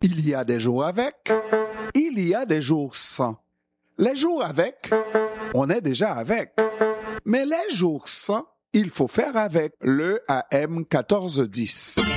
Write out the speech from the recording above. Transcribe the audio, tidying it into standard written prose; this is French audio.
Il y a des jours avec, il y a des jours sans. Les jours avec, on est déjà avec. Mais les jours sans, il faut faire avec le AM 1410.